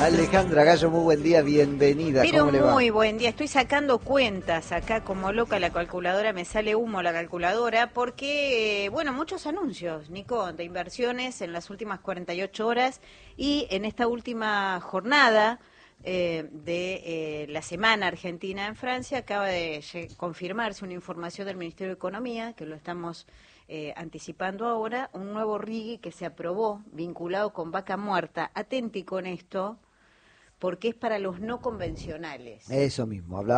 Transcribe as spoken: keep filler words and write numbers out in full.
Alejandra Gallo, muy buen día, bienvenida. Pero ¿Cómo le va? muy buen día, estoy sacando cuentas acá como loca la calculadora, me sale humo la calculadora, porque, bueno, muchos anuncios, Nico, de inversiones en las últimas cuarenta y ocho horas y en esta última jornada eh, de eh, la Semana Argentina en Francia acaba de confirmarse una información del Ministerio de Economía, que lo estamos eh, anticipando ahora, un nuevo R I G I que se aprobó vinculado con vaca muerta. Atenti con esto, porque es para los no convencionales. Eso mismo, hablaba.